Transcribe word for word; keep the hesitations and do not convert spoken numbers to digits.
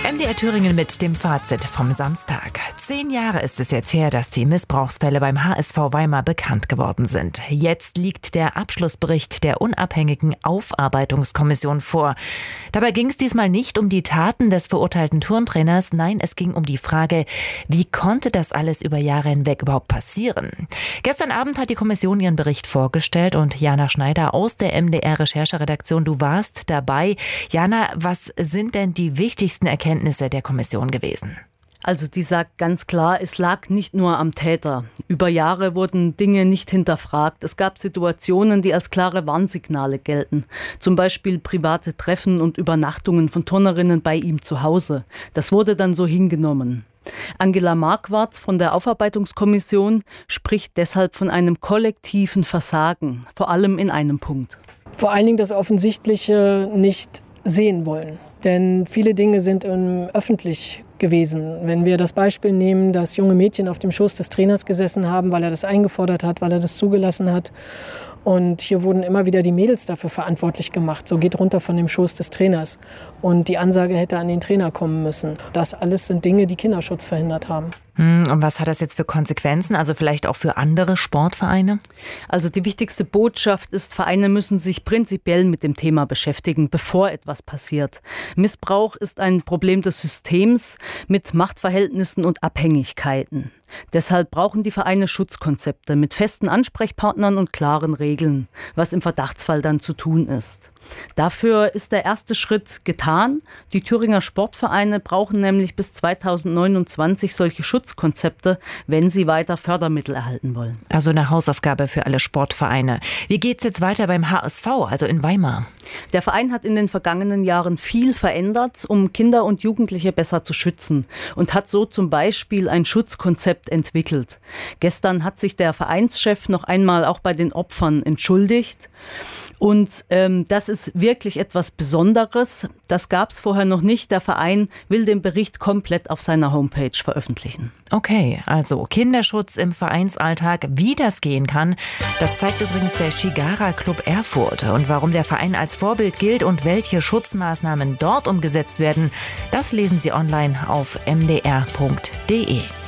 M D R Thüringen mit dem Fazit vom Samstag. Zehn Jahre ist es jetzt her, dass die Missbrauchsfälle beim H S V Weimar bekannt geworden sind. Jetzt liegt der Abschlussbericht der unabhängigen Aufarbeitungskommission vor. Dabei ging es diesmal nicht um die Taten des verurteilten Turntrainers. Nein, es ging um die Frage, wie konnte das alles über Jahre hinweg überhaupt passieren? Gestern Abend hat die Kommission ihren Bericht vorgestellt und Jana Schneider aus der M D R-Rechercheredaktion, du warst dabei. Jana, was sind denn die wichtigsten Erkenntnisse der Kommission gewesen? Also die sagt ganz klar, es lag nicht nur am Täter. Über Jahre wurden Dinge nicht hinterfragt. Es gab Situationen, die als klare Warnsignale gelten. Zum Beispiel private Treffen und Übernachtungen von Turnerinnen bei ihm zu Hause. Das wurde dann so hingenommen. Angela Marquardt von der Aufarbeitungskommission spricht deshalb von einem kollektiven Versagen, vor allem in einem Punkt. Vor allen Dingen das Offensichtliche nicht sehen wollen. Denn viele Dinge sind ähm, öffentlich gewesen. Wenn wir das Beispiel nehmen, dass junge Mädchen auf dem Schoß des Trainers gesessen haben, weil er das eingefordert hat, weil er das zugelassen hat. Und hier wurden immer wieder die Mädels dafür verantwortlich gemacht. So geht runter von dem Schoß des Trainers. Und die Ansage hätte an den Trainer kommen müssen. Das alles sind Dinge, die Kinderschutz verhindert haben. Und was hat das jetzt für Konsequenzen, also vielleicht auch für andere Sportvereine? Also die wichtigste Botschaft ist, Vereine müssen sich prinzipiell mit dem Thema beschäftigen, bevor etwas passiert. Missbrauch ist ein Problem des Systems mit Machtverhältnissen und Abhängigkeiten. Deshalb brauchen die Vereine Schutzkonzepte mit festen Ansprechpartnern und klaren Regeln, was im Verdachtsfall dann zu tun ist. Dafür ist der erste Schritt getan. Die Thüringer Sportvereine brauchen nämlich bis zweitausendneunundzwanzig solche Schutzkonzepte, wenn sie weiter Fördermittel erhalten wollen. Also eine Hausaufgabe für alle Sportvereine. Wie geht es jetzt weiter beim H S V, also in Weimar? Der Verein hat in den vergangenen Jahren viel verändert, um Kinder und Jugendliche besser zu schützen und hat so zum Beispiel ein Schutzkonzept entwickelt. Gestern hat sich der Vereinschef noch einmal auch bei den Opfern entschuldigt. Und ähm, das ist wirklich etwas Besonderes. Das gab es vorher noch nicht. Der Verein will den Bericht komplett auf seiner Homepage veröffentlichen. Okay, also Kinderschutz im Vereinsalltag, wie das gehen kann, das zeigt übrigens der Shigara Club Erfurt. Und warum der Verein als Vorbild gilt und welche Schutzmaßnahmen dort umgesetzt werden, das lesen Sie online auf m d r punkt d e.